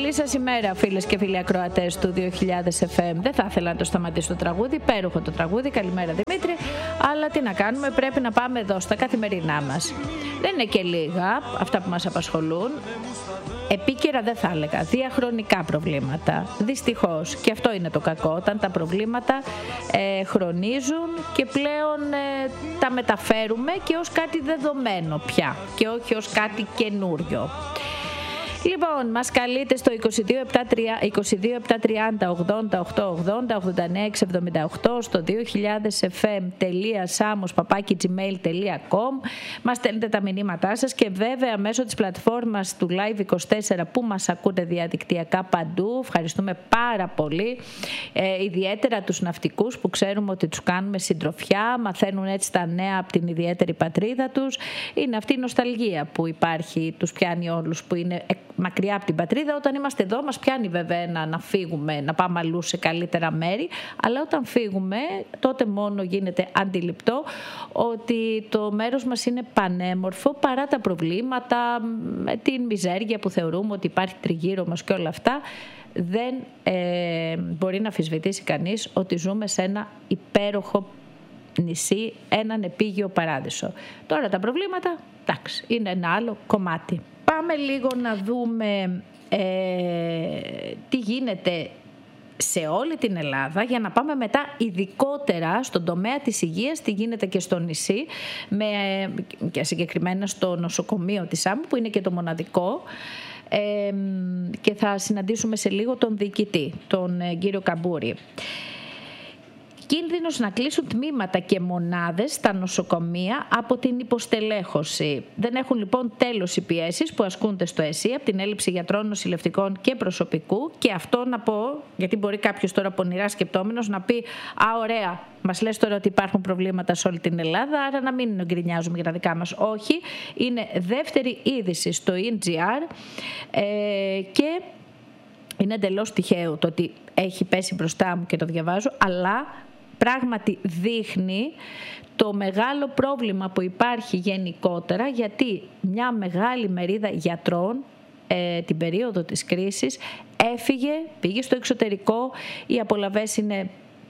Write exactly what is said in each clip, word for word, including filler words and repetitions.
Καλή σας ημέρα, φίλες και φίλοι ακροατές του δύο χιλιάδες εφ εμ. Δεν θα ήθελα να το σταματήσω το τραγούδι, υπέροχο το τραγούδι. Καλημέρα Δημήτρη. Αλλά τι να κάνουμε, πρέπει να πάμε εδώ στα καθημερινά μας. Δεν είναι και λίγα αυτά που μας απασχολούν. Επίκαιρα δεν θα έλεγα, διαχρονικά προβλήματα. Δυστυχώς, και αυτό είναι το κακό, όταν τα προβλήματα ε, χρονίζουν και πλέον ε, τα μεταφέρουμε και ως κάτι δεδομένο πια και όχι ως κάτι καινούριο. Λοιπόν, μας καλείτε στο είκοσι δύο επτά τριάντα ογδόντα οκτώ ογδόντα ογδόντα εννέα εξακόσια εβδομήντα οκτώ στο δύο χιλιάδες εφ εμ τελεία samos παπάκι τζιμέιλ τελεία κομ. Μας στέλνετε τα μηνύματά σας και βέβαια μέσω της πλατφόρμας του Live είκοσι τέσσερα που μας ακούτε διαδικτυακά παντού. Ευχαριστούμε πάρα πολύ, ε, ιδιαίτερα τους ναυτικούς που ξέρουμε ότι τους κάνουμε συντροφιά, μαθαίνουν έτσι τα νέα από την ιδιαίτερη πατρίδα τους. Είναι αυτή η νοσταλγία που υπάρχει, τους πιάνει όλους που είναι μακριά από την πατρίδα. Όταν είμαστε εδώ μας πιάνει βέβαια να, να φύγουμε, να πάμε αλλού σε καλύτερα μέρη, αλλά όταν φύγουμε τότε μόνο γίνεται αντιληπτό ότι το μέρος μας είναι πανέμορφο παρά τα προβλήματα, την μιζέρια που θεωρούμε ότι υπάρχει τριγύρω μας και όλα αυτά. Δεν ε, μπορεί να αμφισβητήσει κανείς ότι ζούμε σε ένα υπέροχο νησί, έναν επίγειο παράδεισο. Τώρα τα προβλήματα, εντάξει, είναι ένα άλλο κομμάτι. Πάμε λίγο να δούμε ε, τι γίνεται σε όλη την Ελλάδα για να πάμε μετά ειδικότερα στον τομέα της υγείας, τι γίνεται και στο νησί, με, και συγκεκριμένα στο νοσοκομείο της ΣΑΜ που είναι και το μοναδικό. Ε, και θα συναντήσουμε σε λίγο τον διοικητή, τον ε, κύριο Καμπούρη. Κίνδυνος να κλείσουν τμήματα και μονάδες στα νοσοκομεία από την υποστελέχωση. Δεν έχουν λοιπόν τέλος οι πιέσεις που ασκούνται στο ΕΣΥ από την έλλειψη γιατρών, νοσηλευτικών και προσωπικού. Και αυτό να πω, γιατί μπορεί κάποιος τώρα πονηρά σκεπτόμενος να πει «Α, ωραία, μας λες τώρα ότι υπάρχουν προβλήματα σε όλη την Ελλάδα, άρα να μην γκρινιάζουμε για τα δικά μας». Όχι, είναι δεύτερη είδηση στο ι εν τζι αρ ε, και είναι εντελώς τυχαίο το ότι έχει πέσει μπροστά μου και το διαβάζω, αλλά πράγματι δείχνει το μεγάλο πρόβλημα που υπάρχει γενικότερα, γιατί μια μεγάλη μερίδα γιατρών ε, την περίοδο της κρίσης έφυγε, πήγε στο εξωτερικό, οι απολαβές είναι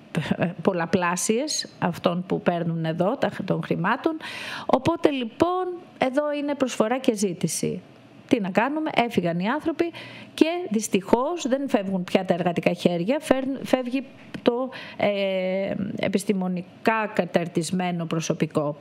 πολλαπλάσιες αυτών που παίρνουν εδώ των χρημάτων, οπότε λοιπόν εδώ είναι προσφορά και ζήτηση. Τι να κάνουμε, έφυγαν οι άνθρωποι και δυστυχώς δεν φεύγουν πια τα εργατικά χέρια, φεύγει το ε, επιστημονικά καταρτισμένο προσωπικό.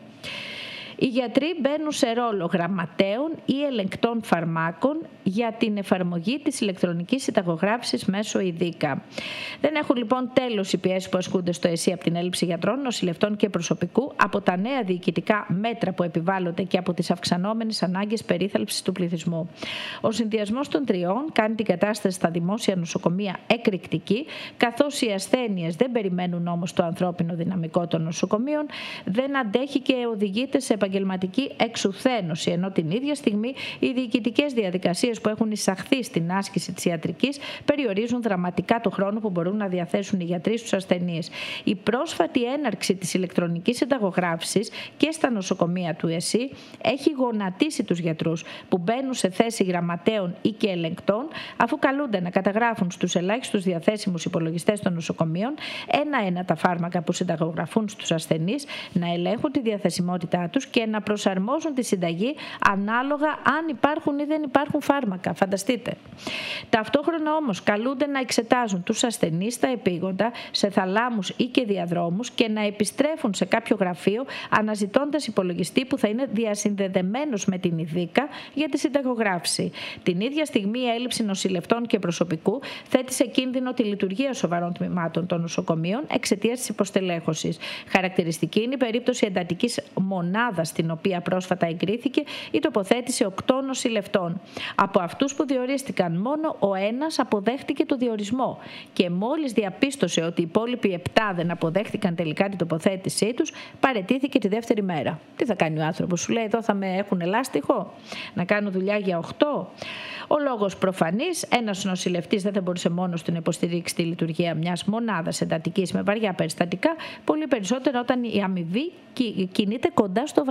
Οι γιατροί μπαίνουν σε ρόλο γραμματέων ή ελεγκτών φαρμάκων για την εφαρμογή της ηλεκτρονικής συνταγογράφησης μέσω ΙΔΙΚΑ. Δεν έχουν λοιπόν τέλος οι πιέσεις που ασκούνται στο ΕΣΥ από την έλλειψη γιατρών, νοσηλευτών και προσωπικού, από τα νέα διοικητικά μέτρα που επιβάλλονται και από τις αυξανόμενες ανάγκες περίθαλψης του πληθυσμού. Ο συνδυασμός των τριών κάνει την κατάσταση στα δημόσια νοσοκομεία εκρηκτική, καθώς οι ασθένειες δεν περιμένουν όμως το ανθρώπινο δυναμικό των νοσοκομείων, δεν αντέχει και οδηγείται σε επαγγελματική εξουθένωση, ενώ την ίδια στιγμή οι διοικητικές διαδικασίες που έχουν εισαχθεί στην άσκηση της ιατρικής περιορίζουν δραματικά το χρόνο που μπορούν να διαθέσουν οι γιατροί στους ασθενείς. Η πρόσφατη έναρξη της ηλεκτρονικής συνταγογράφησης και στα νοσοκομεία του ΕΣΥ έχει γονατίσει τους γιατρούς που μπαίνουν σε θέση γραμματέων ή και ελεγκτών, αφού καλούνται να καταγράφουν στους ελάχιστους διαθέσιμους υπολογιστές των νοσοκομείων ένα-ένα τα φάρμακα που συνταγογραφούν στους ασθενείς, να ελέγχουν τη διαθεσιμότητά τους και να προσαρμόζουν τη συνταγή ανάλογα αν υπάρχουν ή δεν υπάρχουν φάρμακα. Φανταστείτε. Ταυτόχρονα όμως καλούνται να εξετάζουν τους ασθενείς στα επίγοντα, σε θαλάμους ή και διαδρόμους και να επιστρέφουν σε κάποιο γραφείο αναζητώντας υπολογιστή που θα είναι διασυνδεδεμένος με την ΙΔΙΚΑ για τη συνταγογράφηση. Την ίδια στιγμή η έλλειψη νοσηλευτών και προσωπικού θέτει σε κίνδυνο τη λειτουργία σοβαρών τμήματων των νοσοκομείων εξαιτίας της υποστελέχωσης. Χαρακτηριστική είναι η περίπτωση εντατικής μονάδας, στην οποία πρόσφατα εγκρίθηκε η τοποθέτηση οκτώ νοσηλευτών. Από αυτούς που διορίστηκαν, μόνο ο ένας αποδέχτηκε το διορισμό και μόλις διαπίστωσε ότι οι υπόλοιποι επτά δεν αποδέχτηκαν τελικά την τοποθέτησή τους, παραιτήθηκε τη δεύτερη μέρα. Τι θα κάνει ο άνθρωπος, σου λέει εδώ θα με έχουν ελάστιχο, να κάνω δουλειά για οκτώ. Ο λόγος προφανής, ένας νοσηλευτής δεν θα μπορούσε μόνος του να υποστηρίξει τη λειτουργία μιας μονάδας εντατικής με βαριά περιστατικά, πολύ περισσότερο όταν η αμοιβή κινείται κοντά στο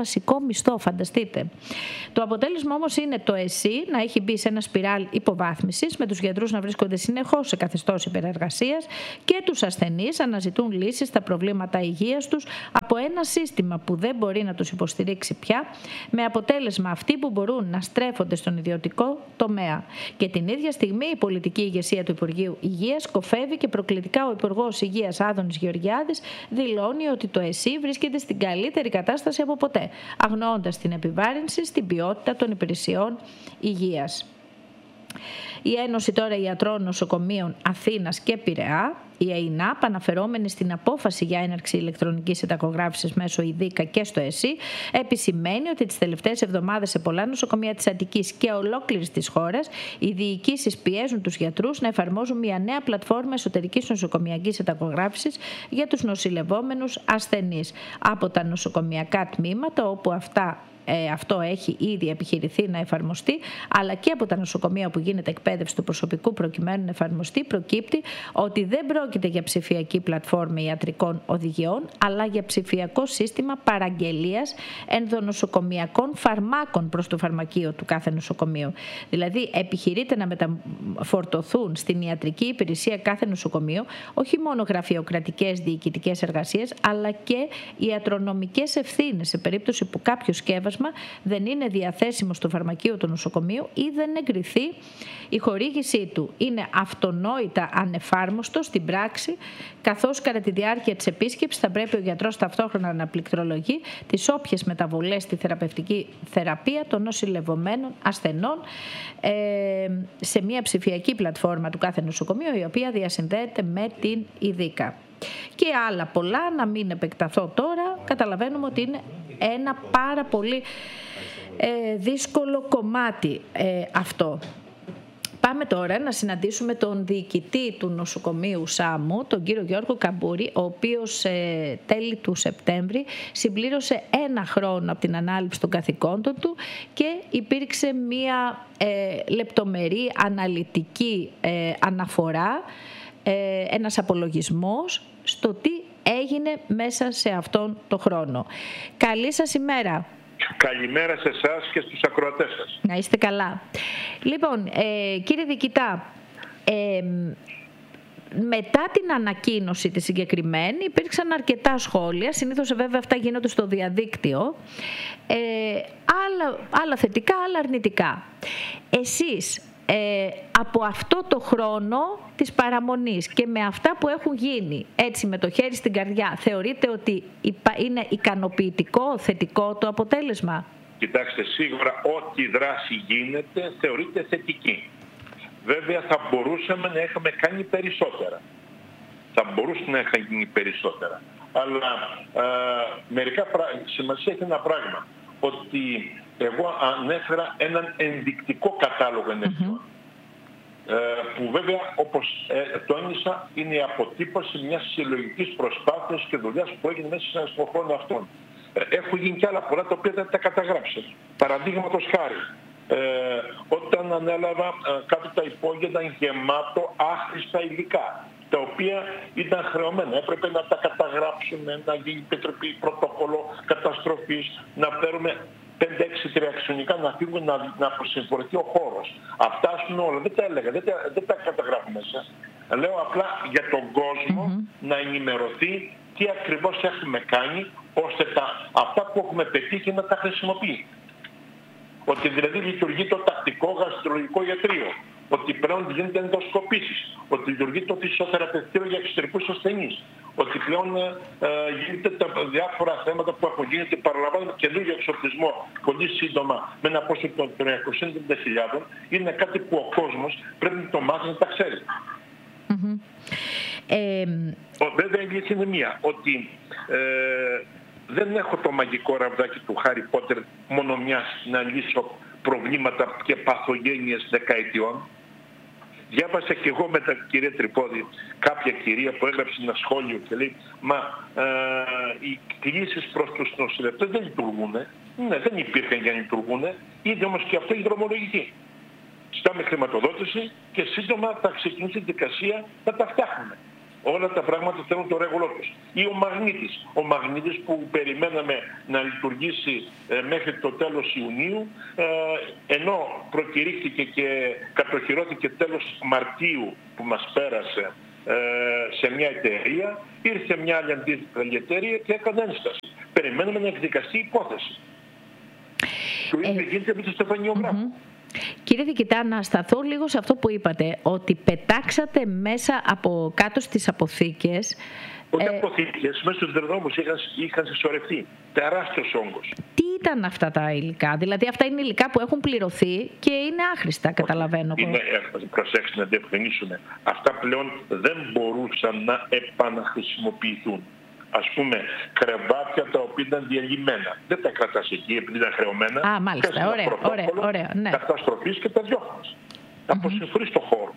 βασικό μισθό, φανταστείτε. Το αποτέλεσμα όμως είναι το ΕΣΥ να έχει μπει σε ένα σπιράλ υποβάθμισης, με τους γιατρούς να βρίσκονται συνεχώς σε καθεστώς υπερεργασίας και τους ασθενείς να αναζητούν λύσεις στα προβλήματα υγείας τους από ένα σύστημα που δεν μπορεί να τους υποστηρίξει πια, με αποτέλεσμα αυτοί που μπορούν να στρέφονται στον ιδιωτικό τομέα. Και την ίδια στιγμή η πολιτική ηγεσία του Υπουργείου Υγείας κοφεύει και προκλητικά ο Υπουργός Υγείας Άδωνης Γεωργιάδης δηλώνει ότι το ΕΣΥ βρίσκεται στην καλύτερη κατάσταση από ποτέ, αγνοώντας την επιβάρυνση στην ποιότητα των υπηρεσιών υγείας. Η Ένωση τώρα Ιατρών Νοσοκομείων Αθήνας και Πειραιά, η ΕΙΝΑΠ, αναφερόμενη στην απόφαση για έναρξη ηλεκτρονικής ετακογράφησης μέσω ΙΔΙΚΑ και στο ΕΣΥ, επισημαίνει ότι τις τελευταίες εβδομάδες σε πολλά νοσοκομεία της Αττικής και ολόκληρης της χώρας, οι διοικήσεις πιέζουν τους γιατρούς να εφαρμόζουν μια νέα πλατφόρμα εσωτερικής νοσοκομιακής ετακογράφησης για τους νοσηλευόμενους ασθενείς από τα νοσοκομιακά τμήματα, όπου αυτά Ε, αυτό έχει ήδη επιχειρηθεί να εφαρμοστεί, αλλά και από τα νοσοκομεία που γίνεται εκπαίδευση του προσωπικού προκειμένου να εφαρμοστεί, προκύπτει ότι δεν πρόκειται για ψηφιακή πλατφόρμα ιατρικών οδηγιών, αλλά για ψηφιακό σύστημα παραγγελίας ενδονοσοκομιακών φαρμάκων προς το φαρμακείο του κάθε νοσοκομείου. Δηλαδή, επιχειρείται να μεταφορτωθούν στην ιατρική υπηρεσία κάθε νοσοκομείο όχι μόνο γραφειοκρατικές διοικητικές εργασίες, αλλά και ιατρονομικές ευθύνες σε περίπτωση που κάποιο σκεύασμα δεν είναι διαθέσιμο στο φαρμακείο του νοσοκομείου ή δεν εγκριθεί η χορήγησή του. Είναι αυτονόητα ανεφάρμοστο στην πράξη, καθώς κατά τη διάρκεια της επίσκεψης θα πρέπει ο γιατρός ταυτόχρονα να πληκτρολογεί τις όποιες μεταβολές στη θεραπευτική θεραπεία των νοσηλευομένων ασθενών ε, σε μια ψηφιακή πλατφόρμα του κάθε νοσοκομείου, η οποία διασυνδέεται με την ΙΔΙΚΑ. Και άλλα πολλά, να μην επεκταθώ τώρα, καταλαβαίνουμε ότι είναι ένα πάρα πολύ ε, δύσκολο κομμάτι ε, αυτό. Πάμε τώρα να συναντήσουμε τον διοικητή του νοσοκομείου Σάμου, τον κύριο Γιώργο Καμπούρη, ο οποίος ε, τέλη του Σεπτέμβρη συμπλήρωσε ένα χρόνο από την ανάληψη των καθηκόντων του και υπήρξε μία ε, λεπτομερή αναλυτική ε, αναφορά, ε, ένας απολογισμός στο τι έγινε μέσα σε αυτόν τον χρόνο. Καλή σας ημέρα. Καλημέρα σε εσάς και στους ακροατές σας. Να είστε καλά. Λοιπόν, ε, κύριε Διοικητά, ε, μετά την ανακοίνωση τη συγκεκριμένη υπήρξαν αρκετά σχόλια, συνήθως βέβαια αυτά γίνονται στο διαδίκτυο, ε, άλλα, άλλα θετικά, άλλα αρνητικά. Εσείς Ε, από αυτό το χρόνο της παραμονής και με αυτά που έχουν γίνει, έτσι με το χέρι στην καρδιά, θεωρείτε ότι είναι ικανοποιητικό, θετικό το αποτέλεσμα? Κοιτάξτε, σίγουρα ό,τι δράση γίνεται θεωρείται θετική. Βέβαια θα μπορούσαμε να είχαμε κάνει περισσότερα. Θα μπορούσε να είχαμε γίνει περισσότερα. Αλλά ε, μερικά πρα... σημασία έχει ένα πράγμα. Ότι εγώ ανέφερα έναν ενδεικτικό κατάλογο ενεργειών. Mm-hmm. Ε, που βέβαια, όπως ε, τόνισα, είναι η αποτύπωση μιας συλλογικής προσπάθειας και δουλειάς που έγινε μέσα στον χρόνο αυτόν. Ε, έχουν γίνει και άλλα πολλά τα οποία δεν τα καταγράψα. Παραδείγματος χάρη, ε, όταν ανέλαβα ε, κάτω τα υπόγεια ήταν γεμάτο άχρηστα υλικά, τα οποία ήταν χρεωμένα. Έπρεπε να τα καταγράψουμε, να γίνει πρωτόκολλο καταστροφής, να φέρουμε πέντε έξι τριαξιονικά να φύγουν, να, να προσυμφορηθεί ο χώρος. Αυτά ας όλα. Δεν τα έλεγα, δεν τα, δεν τα καταγράφω μέσα. Λέω απλά για τον κόσμο mm-hmm. να ενημερωθεί τι ακριβώς έχουμε κάνει, ώστε τα, αυτά που έχουμε πετύχει να τα χρησιμοποιεί. Ότι δηλαδή λειτουργεί το τακτικό γαστρολογικό ιατρείο, ότι πλέον γίνεται ενδοσκοπήσεις, ότι λειτουργεί το φυσιοθεραπευτήριο για εξωτερικούς ασθενείς, ότι πλέον ε, γίνεται τα διάφορα θέματα που έχουν γίνει και παραλαμβάνουμε καινούργιο εξοπλισμό πολύ σύντομα με ένα ποσό των τριακοσίων πενήντα χιλιάδων, είναι κάτι που ο κόσμος πρέπει να το μάθει να τα ξέρει. Mm-hmm. Ε... Βέβαια η λύση είναι μία, ότι ε, δεν έχω το μαγικό ραβδάκι του Χάρι Πότερ μόνο μιας να λύσω προβλήματα και παθογένειες δεκαετιών. Διάβασα και εγώ με τα κυρία Τρυπόδη κάποια κυρία που έγραψε ένα σχόλιο και λέει «Μα ε, οι κλήσεις προς τους νοσηλευτές δεν λειτουργούν». Ναι, δεν υπήρχαν για να λειτουργούν. Ήδη όμως και αυτό η δρομολογική. Ζητάμε χρηματοδότηση και σύντομα θα ξεκινήσει η δικασία να τα φτιάχνουμε. Όλα τα πράγματα θέλουν το ρεύγολό τους. Ή ο μαγνήτης. Ο μαγνήτης που περιμέναμε να λειτουργήσει ε, μέχρι το τέλος Ιουνίου, ε, ενώ προκηρύχθηκε και κατοχυρώθηκε τέλος Μαρτίου που μας πέρασε ε, σε μια εταιρεία, ήρθε μια άλλη αντίστοιχη εταιρεία και έκανε ένσταση. Περιμένουμε να εκδικαστεί η υπόθεση. Το ίδιο ε, γίνεται με το στεφανιογράφο. Κύριε Δικητά, να σταθώ λίγο σε αυτό που είπατε, ότι πετάξατε μέσα από κάτω στις αποθήκες. Όχι ε, αποθήκες, μέσα στους δρόμους είχαν, είχαν συσσωρευτεί τεράστιος όγκος. Τι ήταν αυτά τα υλικά? Δηλαδή αυτά είναι υλικά που έχουν πληρωθεί και είναι άχρηστα, καταλαβαίνω. Είναι, προσέξτε να διευκρινίσουμε. Αυτά πλέον δεν μπορούσαν να επαναχρησιμοποιηθούν. Ας πούμε, κρεβάτια τα οποία ήταν διαλυμένα. Δεν τα κρατάς εκεί επειδή ήταν χρεωμένα. Α, μάλιστα. Ωραία, ωραία, ωραία. Ναι. Καταστροφής και τα διώχνεις. Τα αποσυμφορείς στο χώρο.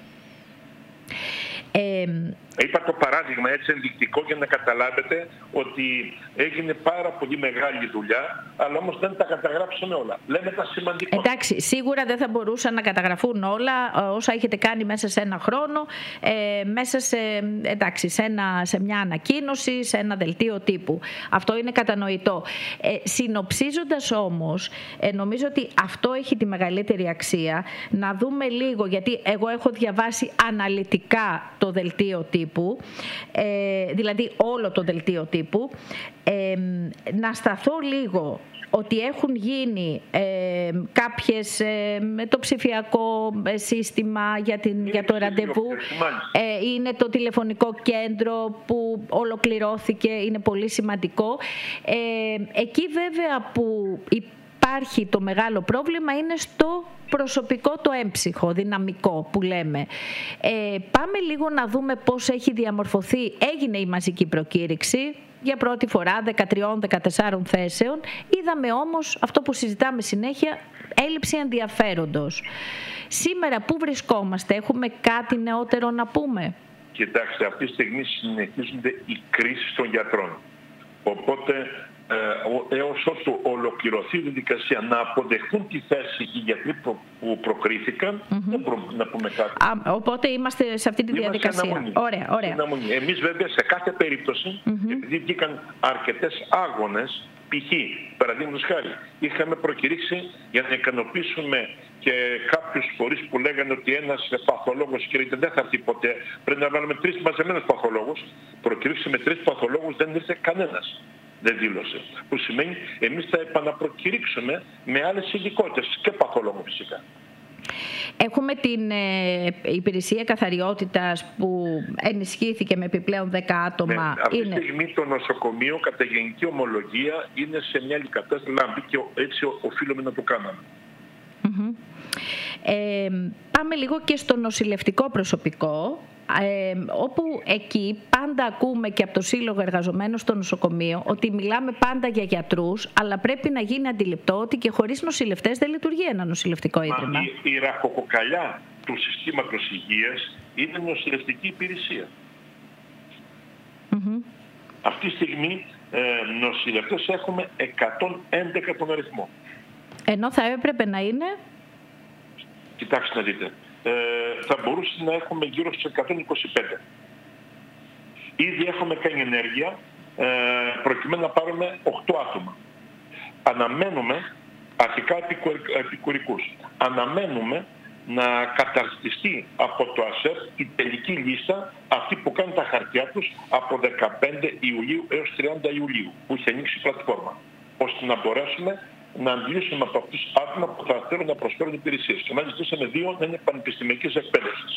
Ε, Είπα το παράδειγμα έτσι ενδεικτικό για να καταλάβετε ότι έγινε πάρα πολύ μεγάλη δουλειά, αλλά όμως δεν τα καταγράψαμε όλα. Λέμε τα σημαντικά. Εντάξει, σίγουρα δεν θα μπορούσαν να καταγραφούν όλα όσα έχετε κάνει μέσα σε ένα χρόνο, ε, μέσα σε, εντάξει, σε, ένα, σε μια ανακοίνωση, σε ένα δελτίο τύπου. Αυτό είναι κατανοητό. Ε, συνοψίζοντας όμως, ε, νομίζω ότι αυτό έχει τη μεγαλύτερη αξία. Να δούμε λίγο, γιατί εγώ έχω διαβάσει αναλυτικά το δελτίο τύπου, ε, δηλαδή όλο το δελτίο τύπου, ε, να σταθώ λίγο ότι έχουν γίνει ε, κάποιες ε, με το ψηφιακό σύστημα για, την, για το ραντεβού, ε, είναι το τηλεφωνικό κέντρο που ολοκληρώθηκε, είναι πολύ σημαντικό. Ε, εκεί βέβαια που υπάρχει το μεγάλο πρόβλημα είναι στο προσωπικό, το έμψυχο, δυναμικό που λέμε. Ε, πάμε λίγο να δούμε πώς έχει διαμορφωθεί. Έγινε η μαζική προκήρυξη για πρώτη φορά δεκατρείς δεκατέσσερις θέσεων. Είδαμε όμως αυτό που συζητάμε συνέχεια, έλλειψη ενδιαφέροντος. Σήμερα πού βρισκόμαστε, έχουμε κάτι νεότερο να πούμε? Κοιτάξτε, αυτή τη στιγμή συνεχίζονται οι κρίσεις των γιατρών. Οπότε Ε, έως ότου ολοκληρωθεί η διαδικασία να αποδεχθούν τη θέση οι γιατροί που προκρίθηκαν, mm-hmm. δεν μπορούμε να πούμε κάτι. Α, οπότε είμαστε σε αυτή τη είμαστε διαδικασία. Αναμονή. Ωραία, ωραία. Εμείς βέβαια σε κάθε περίπτωση, mm-hmm. επειδή βγήκαν αρκετές άγονες, π.χ. παραδείγματος χάρη, είχαμε προκηρύξει για να ικανοποιήσουμε και κάποιους φορείς που λέγανε ότι ένας παθολόγος κύριε δεν θα έρθει ποτέ, πρέπει να βάλουμε τρεις μαζεμένους παθολόγους. Προκηρύξαμε τρεις παθολόγους, δεν ήρθε κανένας. Δεν δήλωσε. Που σημαίνει εμείς θα επαναπροκηρύξουμε με άλλες ειδικότητες και παθολόγο φυσικά. Έχουμε την ε, υπηρεσία καθαριότητας που ενισχύθηκε με επιπλέον δέκα άτομα. Ναι, αυτή τη είναι... στιγμή το νοσοκομείο κατά γενική ομολογία είναι σε μια άλλη κατάσταση, λάμπει και έτσι οφείλουμε να το κάναμε. Mm-hmm. Ε, πάμε λίγο και στο νοσηλευτικό προσωπικό. Ε, όπου εκεί πάντα ακούμε και από το Σύλλογο Εργαζομένων στο νοσοκομείο ότι μιλάμε πάντα για γιατρούς, αλλά πρέπει να γίνει αντιληπτό ότι και χωρίς νοσηλευτές δεν λειτουργεί ένα νοσηλευτικό ίδρυμα. Η, η ραχοκοκαλιά του συστήματος υγείας είναι νοσηλευτική υπηρεσία. Mm-hmm. Αυτή τη στιγμή ε, νοσηλευτές έχουμε εκατόν έντεκα τον αριθμό. Ενώ θα έπρεπε να είναι... Κοιτάξτε να δείτε. Ε, θα μπορούσε να έχουμε γύρω στους εκατόν είκοσι πέντε. Ήδη έχουμε κάνει ενέργεια ε, προκειμένου να πάρουμε οκτώ άτομα. Αναμένουμε, αρχικά επικουρικούς, αναμένουμε να καταρτιστεί από το ΑΣΕΠ η τελική λίστα, αυτή που κάνει τα χαρτιά τους από δεκαπέντε Ιουλίου έως τριάντα Ιουλίου, που έχει ανοίξει η πλατφόρμα, ώστε να μπορέσουμε να αντλήσουμε από αυτούς άτομα που θα θέλουν να προσφέρουν υπηρεσίες. Και μάλιστα ζητήσαμε δύο να είναι πανεπιστημιακής εκπαίδευσης.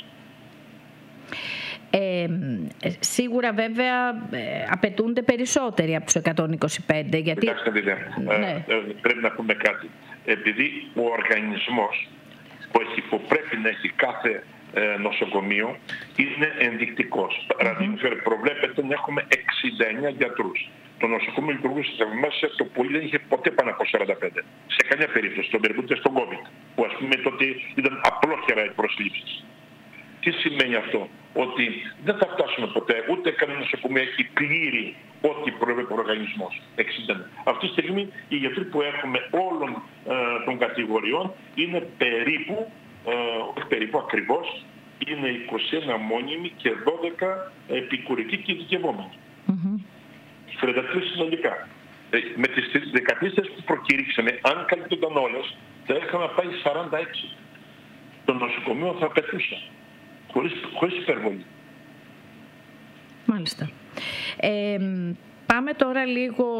Ε, σίγουρα βέβαια ε, απαιτούνται περισσότεροι από τους εκατόν είκοσι πέντε. Γιατί... Κοιτάξτε, δείτε, ναι. ε, ε, πρέπει να πούμε κάτι. Επειδή ο οργανισμός που, έχει, που πρέπει να έχει κάθε ε, νοσοκομείο είναι ενδεικτικός. Παραδείγματος mm-hmm. προβλέπεται να έχουμε εξήντα εννέα γιατρούς. Το νοσοκομείο λειτουργούσε σε μέσα το πολύ δεν είχε ποτέ πάνω από σαράντα πέντε. Σε καμία περίπτωση, στον περίπου στον COVID, που ας πούμε τότε ήταν απλόχερα οι προσλήψεις. Τι σημαίνει αυτό? Ότι δεν θα φτάσουμε ποτέ, ούτε κανένα νοσοκομείο έχει πλήρη ό,τι προβλέπει ο οργανισμός. εξήντα. Αυτή τη στιγμή οι γιατροί που έχουμε όλων ε, των κατηγοριών είναι περίπου, ε, όχι περίπου ακριβώς, οι είναι είκοσι ένα μόνιμοι και δώδεκα επικουρικοί και ειδικευόμενοι. Mm-hmm. τριάντα τρεις συνολικά. Ε, με τις δεκατρείς που προκήρυξαμε, αν καλύπτονταν όλες, θα είχαμε πάει σαράντα έξι. Το νοσοκομείο θα πετούσε, χωρίς, χωρίς υπερβολή. Μάλιστα. Ε, πάμε τώρα λίγο